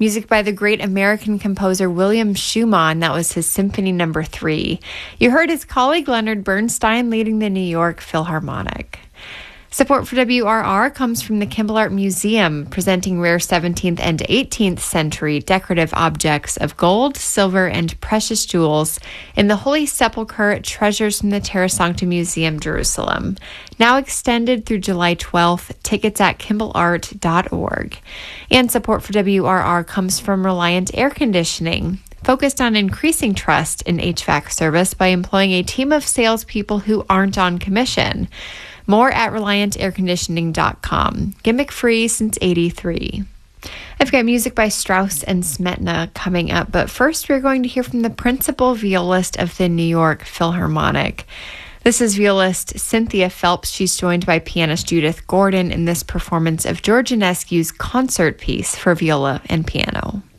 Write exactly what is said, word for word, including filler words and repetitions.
Music by the great American composer William Schumann. That was his Symphony Number Three. You heard his colleague Leonard Bernstein leading the New York Philharmonic. Support for W R R comes from the Kimball Art Museum, presenting rare seventeenth and eighteenth century decorative objects of gold, silver, and precious jewels in the Holy Sepulchre Treasures from the Terra Sancta Museum, Jerusalem. Now extended through July twelfth, tickets at kimball art dot org. And support for W R R comes from Reliant Air Conditioning, focused on increasing trust in H V A C service by employing a team of salespeople who aren't on commission. More at reliant air conditioning dot com. Gimmick free since eighty-three. I've got music by Strauss and Smetana coming up, but first we're going to hear from the principal violist of the New York Philharmonic. This is violist Cynthia Phelps. She's joined by pianist Judith Gordon in this performance of George Enescu's concert piece for viola and piano.